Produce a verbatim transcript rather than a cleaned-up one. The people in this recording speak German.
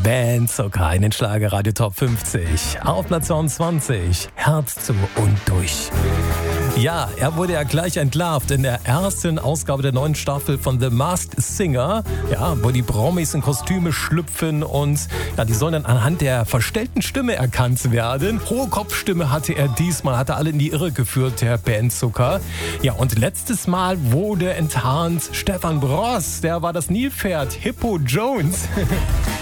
Bandzucker in den Schlagerradio Top fünfzig. Auf Platz zweiundzwanzig, Herz zu und durch. Ja, er wurde ja gleich entlarvt in der ersten Ausgabe der neuen Staffel von The Masked Singer, ja, wo die Promis in Kostüme schlüpfen und ja, die sollen dann anhand der verstellten Stimme erkannt werden. Hohe Kopfstimme hatte er diesmal, hat er alle in die Irre geführt, der Bandzucker. Ja, und letztes Mal wurde enttarnt Stefan Bross, der war das Nilpferd, Hippo Jones.